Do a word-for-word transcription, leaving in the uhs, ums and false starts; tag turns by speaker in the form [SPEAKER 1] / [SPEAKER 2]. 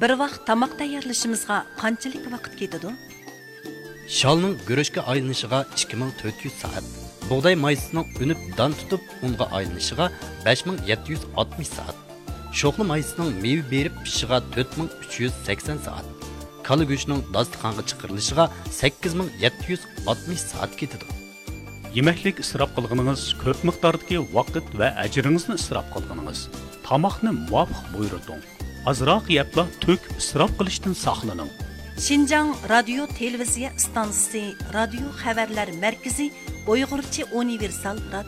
[SPEAKER 1] Bir vaqt tamoq tayyorlashimizga qanchalik vaqt ketadi?
[SPEAKER 2] Shalning guruchga aylanishiga ikki ming to'rt yuz soat. Buğday maysining unib don tutib unga aylanishiga besh ming yetti yuz oltmish soat. Sho'xli maysining meva berib pishishiga to'rt ming uch yuz sakson soat. Kala go'shtining dasturxonga chiqarilishiga sakkiz ming yetti yuz oltmish soat ketadi.
[SPEAKER 3] Yemeklik israf qilganingiz ko'p miqdordagi vaqt va ajringizni israf qilganingiz. Tamoqni muvofiq buyurting. Azroq yebla to'k israf qilishdan saqlaning.
[SPEAKER 1] Şinjan Radio Televiziya stansiyasi Radio Xabarlar Markazi Uyg'urcha universal radio